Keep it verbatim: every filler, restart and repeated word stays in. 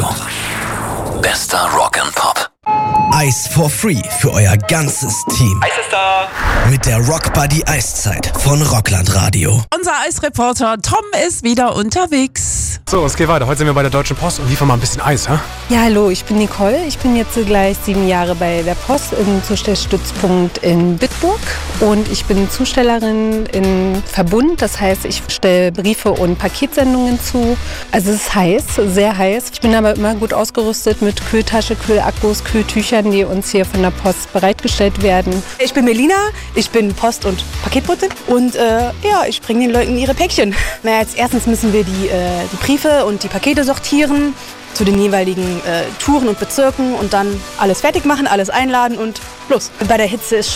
Radio. Bester Rock and Pop. Eis for free für euer ganzes Team. Eis ist da! Mit der Rock Buddy Eiszeit von Rockland Radio. Unser Eisreporter Tom ist wieder unterwegs. So, es geht weiter. Heute sind wir bei der Deutschen Post und liefern mal ein bisschen Eis, hä? Ja, hallo, ich bin Nicole. Ich bin jetzt gleich sieben Jahre bei der Post im Zustellstützpunkt in Bitburg. Und ich bin Zustellerin in Verbund. Das heißt, ich stelle Briefe und Paketsendungen zu. Also es ist heiß, sehr heiß. Ich bin aber immer gut ausgerüstet mit Kühltasche, Kühlakkus, Kühltüchern, die uns hier von der Post bereitgestellt werden. Ich bin Melina, ich bin Post- und Paketbotin und äh, ja, ich bringe den Leuten ihre Päckchen. Na, als erstens müssen wir die, äh, die Briefe und die Pakete sortieren zu den jeweiligen äh, Touren und Bezirken und dann alles fertig machen, alles einladen und los. Bei der Hitze ist